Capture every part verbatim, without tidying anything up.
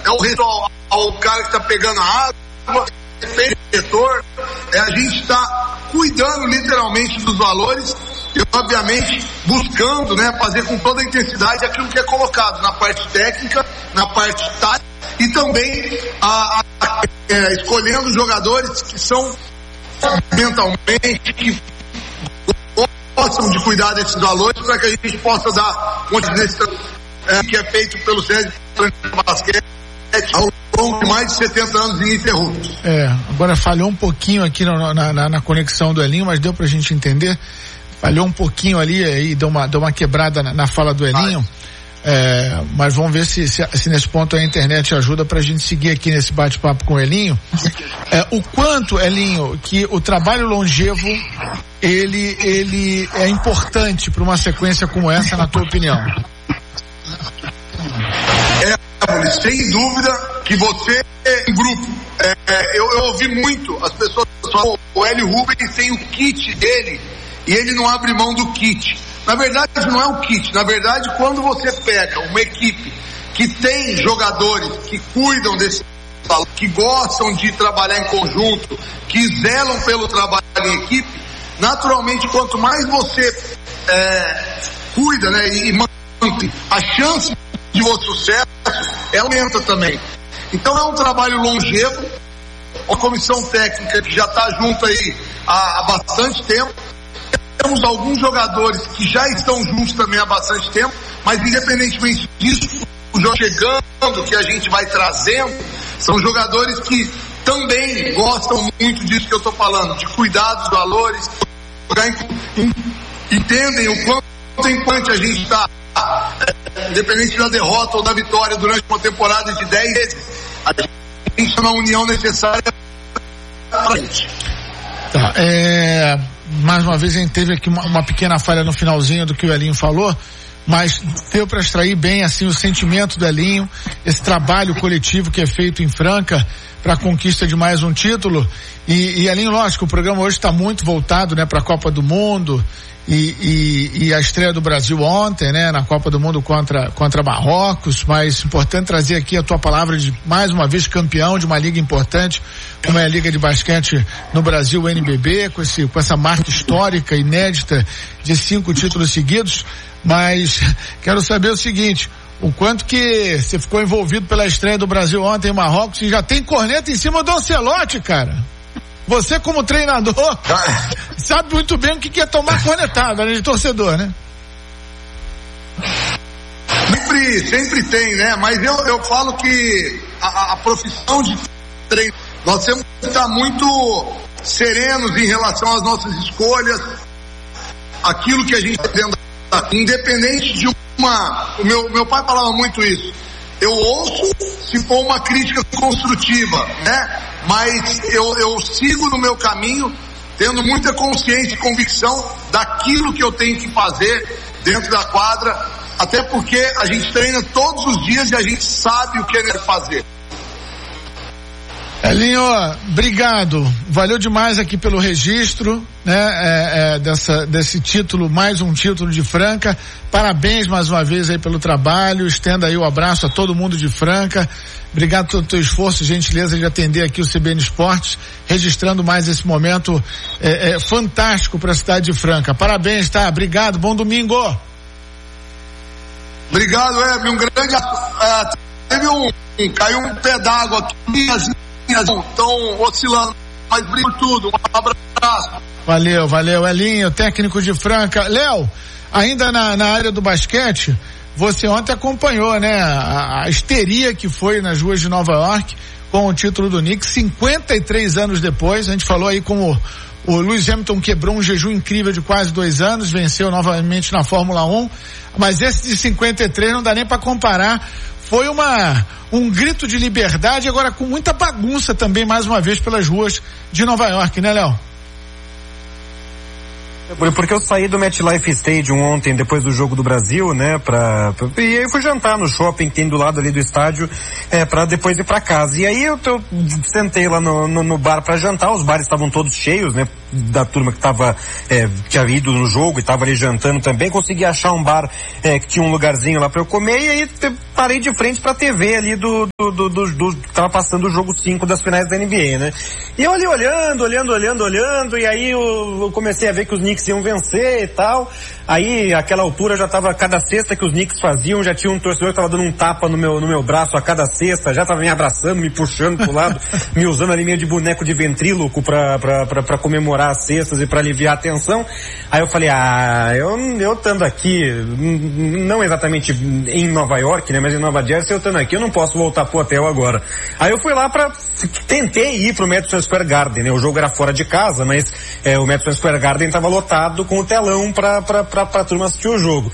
é o respeito ao, ao cara que está pegando a água, respeito ao diretor, é, a gente está cuidando literalmente dos valores e obviamente buscando, né, fazer com toda a intensidade aquilo que é colocado na parte técnica, na parte tática e também a, a, é, escolhendo jogadores que são mentalmente, que gostam de cuidar desses valores para que a gente possa dar continuidade é, que é feito pelo Sérgio Basquete ao longo de mais de setenta anos ininterruptos. É, agora falhou um pouquinho aqui na, na, na conexão do Elinho, mas deu pra gente entender. Falhou um pouquinho ali e deu uma, deu uma quebrada na, na fala do Elinho. É, mas vamos ver se, se, se nesse ponto a internet ajuda pra gente seguir aqui nesse bate-papo com o Elinho. É, o quanto, Elinho, que o trabalho longevo ele, ele é importante para uma sequência como essa, na tua opinião? É, sem dúvida que você é um grupo. É, eu, eu ouvi muito as pessoas falam, o Hélio Rubens tem o kit dele e ele não abre mão do kit. Na verdade não é um kit, na verdade quando você pega uma equipe que tem jogadores que cuidam desse, que gostam de trabalhar em conjunto, que zelam pelo trabalho em equipe, naturalmente quanto mais você é, cuida, né, e mantém a chance de você sucesso, ela aumenta também. Então é um trabalho longevo, uma comissão técnica que já está junto aí há, há bastante tempo. Temos alguns jogadores que já estão juntos também há bastante tempo, mas independentemente disso, o jogo chegando, que a gente vai trazendo, são jogadores que também gostam muito disso que eu estou falando, de cuidar dos valores, entendem o quanto é importante a gente estar, independente da derrota ou da vitória durante uma temporada de dez vezes, a gente está na união necessária para a gente. Tá, é... mais uma vez a gente teve aqui uma, uma pequena falha no finalzinho do que o Elinho falou, mas deu para extrair bem assim o sentimento do Elinho, esse trabalho coletivo que é feito em Franca para a conquista de mais um título. E, e Elinho, lógico, o programa hoje está muito voltado, né, para a Copa do Mundo e, e, e a estreia do Brasil ontem, né, na Copa do Mundo contra contra Marrocos, mas importante trazer aqui a tua palavra de mais uma vez campeão de uma liga importante como é a Liga de Basquete no Brasil, o N B B, com esse com essa marca histórica inédita de cinco títulos seguidos. Mas quero saber o seguinte, o quanto que você ficou envolvido pela estreia do Brasil ontem em Marrocos e já tem corneta em cima do Ancelotti, cara. Você como treinador sabe muito bem o que é tomar cornetada, né, de torcedor, né? Sempre, sempre tem, né? Mas eu, eu falo que a, a profissão de treino, nós temos que estar muito serenos em relação às nossas escolhas, aquilo que a gente está dentro, independente de uma... O meu, meu pai falava muito isso. Eu ouço se for uma crítica construtiva, né? Mas eu, eu sigo no meu caminho, tendo muita consciência e convicção daquilo que eu tenho que fazer dentro da quadra, até porque a gente treina todos os dias e a gente sabe o que é fazer. Elinho, obrigado, valeu demais aqui pelo registro, né, é, é, dessa, desse título, mais um título de Franca, parabéns mais uma vez aí pelo trabalho, estenda aí o abraço a todo mundo de Franca, obrigado pelo teu esforço, gentileza de atender aqui o C B N Esportes, registrando mais esse momento é, é, fantástico para a cidade de Franca, parabéns, tá, obrigado, bom domingo. Obrigado, Evelyn, um grande, uh, teve um, um, caiu um pé d'água aqui, as estão oscilando, mas brinco tudo, um abraço. Valeu, valeu, Elinho, técnico de Franca. Léo, ainda na, na área do basquete, você ontem acompanhou, né, a, a histeria que foi nas ruas de Nova York com o título do Knicks, cinquenta e três anos depois, a gente falou aí como o, o Lewis Hamilton quebrou um jejum incrível de quase dois anos, venceu novamente na Fórmula um, mas esse de cinquenta e três não dá nem para comparar. Foi uma, um grito de liberdade, agora com muita bagunça também, mais uma vez, pelas ruas de Nova York, né, Léo? Porque eu saí do MetLife Stadium ontem, depois do jogo do Brasil, né, pra, pra e aí fui jantar no shopping que tem do lado ali do estádio, é, pra depois ir pra casa. E aí eu, eu sentei lá no, no, no bar pra jantar, os bares estavam todos cheios, né, da turma que tava, é, que tinha ido no jogo e tava ali jantando também, consegui achar um bar, é, que tinha um lugarzinho lá pra eu comer, e aí parei de frente pra T V ali do, do, do, do, do tava passando o jogo cinco das finais da N B A, né? E eu ali olhando, olhando, olhando, olhando, e aí eu, eu comecei a ver que os Knicks iam vencer e tal. Aí, àquela altura, já tava, cada cesta que os Knicks faziam, já tinha um torcedor que tava dando um tapa no meu, no meu braço a cada cesta, já tava me abraçando, me puxando pro lado, me usando ali meio de boneco de ventríloco pra, pra, pra, pra comemorar as cestas e pra aliviar a tensão. Aí eu falei, ah, eu, eu estando aqui, não exatamente em Nova York, né, mas em Nova Jersey, eu estando aqui, eu não posso voltar pro hotel agora. Aí eu fui lá pra, tentei ir pro Madison Square Garden, né, o jogo era fora de casa, mas é, o Madison Square Garden tava lotado com o telão pra, pra, pra, pra turma assistir o jogo.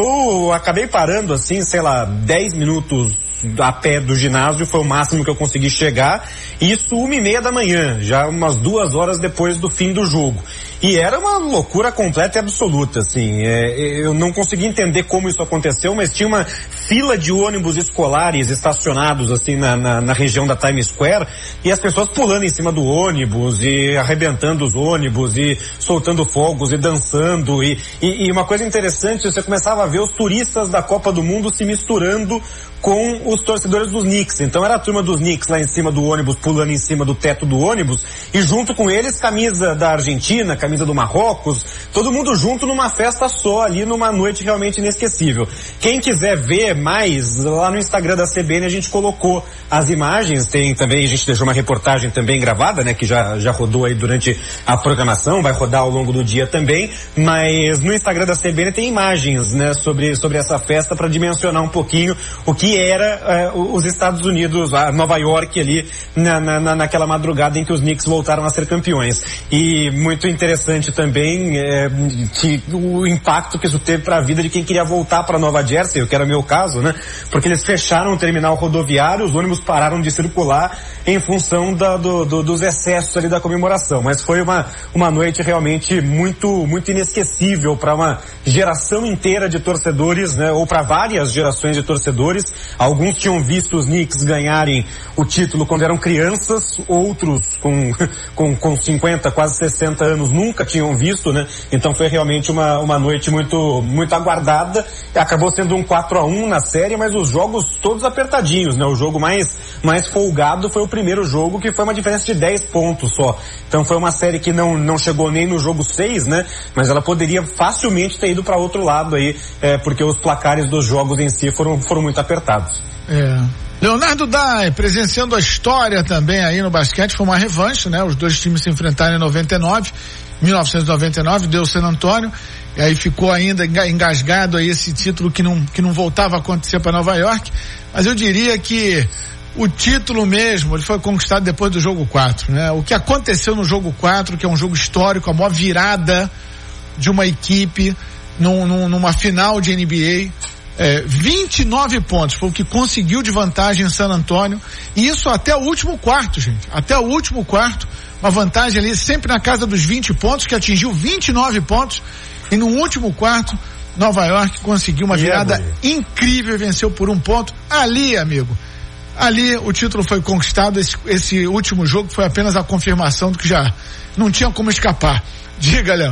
Eu acabei parando assim, sei lá, dez minutos a pé do ginásio, foi o máximo que eu consegui chegar, isso uma e meia da manhã, já umas duas horas depois do fim do jogo. E era uma loucura completa e absoluta, assim, é, eu não consegui entender como isso aconteceu, mas tinha uma fila de ônibus escolares estacionados, assim, na, na, na região da Times Square, e as pessoas pulando em cima do ônibus, e arrebentando os ônibus, e soltando fogos, e dançando, e, e, e uma coisa interessante, você começava a ver os turistas da Copa do Mundo se misturando com os torcedores dos Knicks. Então era a turma dos Knicks lá em cima do ônibus, pulando em cima do teto do ônibus, e junto com eles camisa da Argentina, camisa do Marrocos, todo mundo junto numa festa só ali, numa noite realmente inesquecível. Quem quiser ver mais, lá no Instagram da C B N a gente colocou as imagens, tem também, a gente deixou uma reportagem também gravada, né, que já, já rodou aí durante a programação, vai rodar ao longo do dia também, mas no Instagram da C B N tem imagens, né, sobre, sobre essa festa para dimensionar um pouquinho o que era uh, os Estados Unidos, a Nova York ali, na, na, naquela madrugada em que os Knicks voltaram a ser campeões. E muito interessante também é, que o impacto que isso teve para a vida de quem queria voltar para Nova Jersey, que era o meu caso, né? Porque eles fecharam o terminal rodoviário, os ônibus pararam de circular em função da, do, do, dos excessos ali da comemoração. Mas foi uma, uma noite realmente muito, muito inesquecível para uma geração inteira de torcedores, né? Ou para várias gerações de torcedores. Alguns tinham visto os Knicks ganharem o título quando eram crianças, outros com, com, com cinquenta, quase sessenta anos nunca tinham visto, né? Então foi realmente uma, uma noite muito, muito aguardada. Acabou sendo um quatro a um na série, mas os jogos todos apertadinhos, né? O jogo mais, mais folgado foi o primeiro jogo, que foi uma diferença de dez pontos só. Então foi uma série que não, não chegou nem no jogo seis, né? Mas ela poderia facilmente ter ido para outro lado aí, é, porque os placares dos jogos em si foram, foram muito apertados. É. Leonardo Dai, presenciando a história também aí no basquete, foi uma revanche, né? Os dois times se enfrentaram em noventa e nove, mil novecentos e noventa e nove, deu San Antônio, e aí ficou ainda engasgado aí esse título que não, que não voltava a acontecer para Nova York, mas eu diria que o título mesmo, ele foi conquistado depois do jogo quatro, né? O que aconteceu no jogo quatro, que é um jogo histórico, a maior virada de uma equipe num, num, numa final de N B A, É, vinte e nove pontos foi o que conseguiu de vantagem em San Antônio, e isso até o último quarto, gente, até o último quarto, uma vantagem ali sempre na casa dos vinte pontos, que atingiu vinte e nove pontos, e no último quarto Nova York conseguiu uma virada yeah, incrível e venceu por um ponto. Ali, amigo, ali o título foi conquistado. Esse, esse último jogo foi apenas a confirmação do que já não tinha como escapar. Diga, Léo.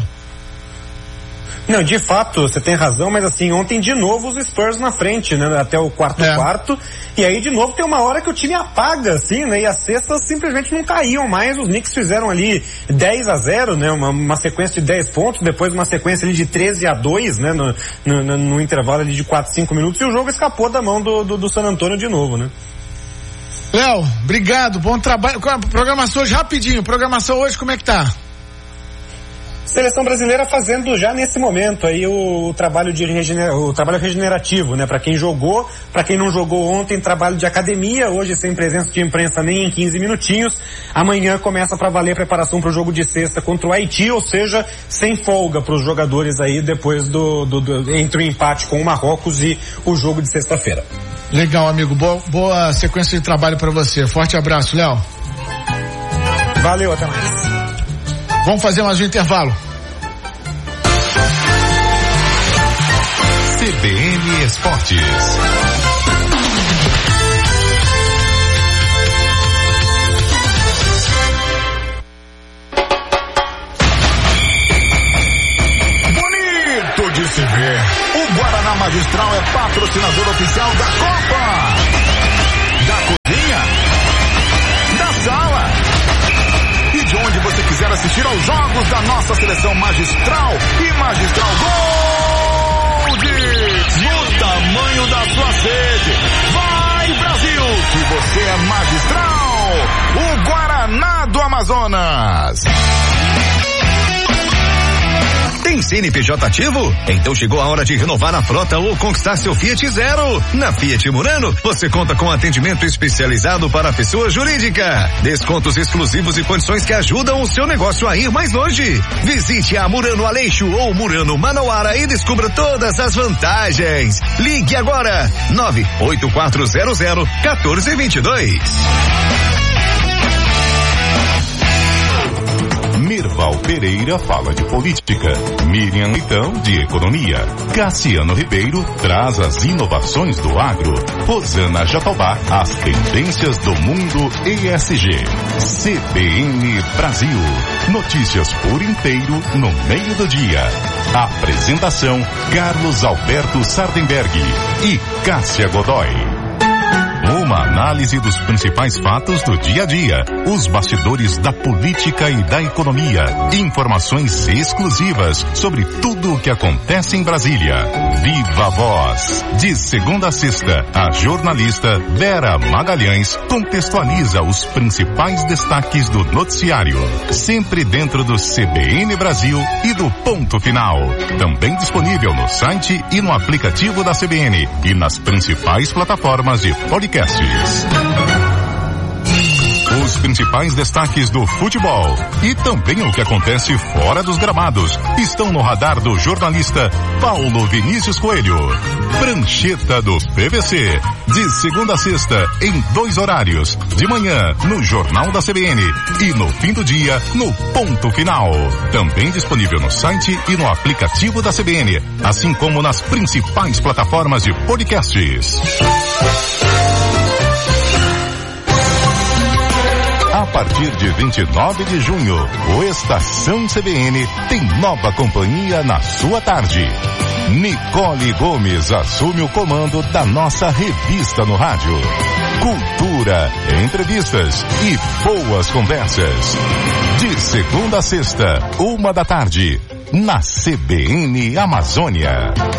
Não, de fato, você tem razão, mas assim, ontem de novo os Spurs na frente, né, até o quarto é. quarto, e aí de novo tem uma hora que o time apaga, assim, né, e as cestas simplesmente não caíam mais. Os Knicks fizeram ali dez a zero, né, uma, uma sequência de dez pontos, depois uma sequência ali de treze a dois, né, no, no, no intervalo ali de quatro, cinco minutos, e o jogo escapou da mão do, do, do San Antônio de novo, né. Léo, obrigado, bom trabalho. Programação hoje, rapidinho, programação hoje, como é que tá? Seleção brasileira fazendo já nesse momento aí o, o trabalho de regener, o trabalho regenerativo, né? Para quem jogou, para quem não jogou ontem, trabalho de academia, hoje sem presença de imprensa nem em quinze minutinhos. Amanhã começa para valer a preparação para o jogo de sexta contra o Haiti, ou seja, sem folga para os jogadores aí depois do, do, do entre o empate com o Marrocos e o jogo de sexta-feira. Legal, amigo, boa, boa sequência de trabalho para você. Forte abraço, Léo. Valeu, até mais. Vamos fazer mais um intervalo. C B N Esportes. Bonito de se ver. O Guaraná Magistral é patrocinador oficial da Copa. nossa seleção magistral e magistral Gold! No tamanho da sua sede. Vai, Brasil, que você é magistral! O Guaraná do Amazonas. Tem C N P J ativo? Então chegou a hora de renovar a frota ou conquistar seu Fiat Zero. Na Fiat Murano, você conta com atendimento especializado para a pessoa jurídica. Descontos exclusivos e condições que ajudam o seu negócio a ir mais longe. Visite a Murano Aleixo ou Murano Manauara e descubra todas as vantagens. Ligue agora, nove oito quatro zero zero um quatro dois dois. Mirval Pereira fala de política, Miriam Leitão de economia, Cassiano Ribeiro traz as inovações do agro, Rosana Jatobá as tendências do mundo E S G. C B N Brasil, notícias por inteiro no meio do dia. Apresentação Carlos Alberto Sardenberg e Cássia Godoy. Uma análise dos principais fatos do dia a dia, os bastidores da política e da economia, informações exclusivas sobre tudo o que acontece em Brasília. Viva a Voz! De segunda a sexta, a jornalista Vera Magalhães contextualiza os principais destaques do noticiário, sempre dentro do C B N Brasil e do Ponto Final. Também disponível no site e no aplicativo da C B N e nas principais plataformas de podcast. Os principais destaques do futebol e também o que acontece fora dos gramados estão no radar do jornalista Paulo Vinícius Coelho. Prancheta do P V C, de segunda a sexta em dois horários, de manhã no Jornal da C B N e no fim do dia no Ponto Final. Também disponível no site e no aplicativo da C B N, assim como nas principais plataformas de podcasts. A partir de vinte e nove de junho, o Estação C B N tem nova companhia na sua tarde. Nicole Gomes assume o comando da nossa revista no rádio. Cultura, entrevistas e boas conversas. De segunda a sexta, uma da tarde, na C B N Amazônia.